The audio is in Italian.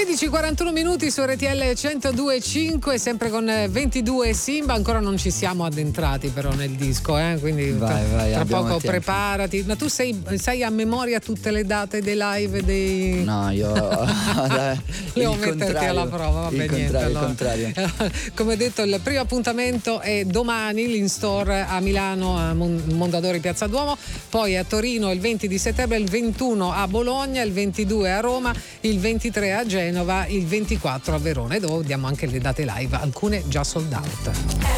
16:41 minuti su RTL 102.5, sempre con 22 Simba. Ancora non ci siamo addentrati però nel disco, quindi vai, tra poco tempo. Preparati. Ma tu sai a memoria tutte le date dei live dei... No, io devo metterti alla prova, vabbè, niente. Il contrario. Come detto, il primo appuntamento è domani, l'in-store a Milano, a Mondadori Piazza Duomo, poi a Torino il 20 di settembre, il 21 a Bologna, il 22 a Roma, il 23 a Genova, il 24 a Verona, e dopo diamo anche le date live, alcune già sold out.